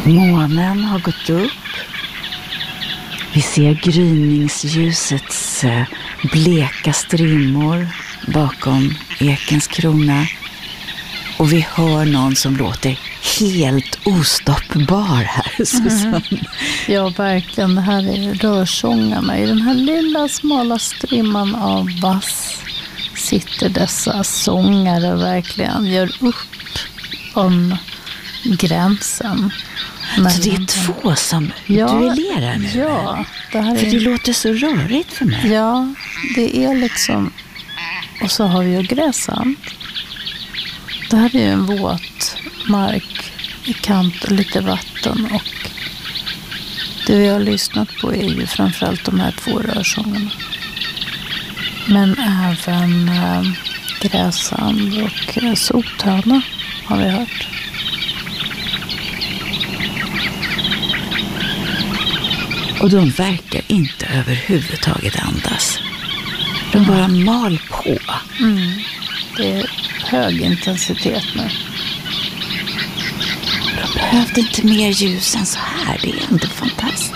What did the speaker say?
Månen har gått upp. Vi ser gryningsljusets bleka strimmor bakom ekens krona. Och vi hör någon som låter helt ostoppbar här, Susanne. Ja, verkligen. Det här är rörsångarna. I den här lilla smala strimman av bass sitter dessa sångare och verkligen gör upp om gränsen. Så det är två som duellerar nu? Ja. Det här för det låter så rörigt för mig. Ja, det är liksom... Och så har vi ju gräsan. Det här är ju en våt mark i kant och lite vatten. Och det vi har lyssnat på är ju framförallt de här två rörsångarna. Men även gräsand och sothöna har vi hört. Och de verkar inte överhuvudtaget andas. De bara mal på. Det är hög intensitet nu. De behövde inte mer ljus än så här. Det är ändå fantastiskt.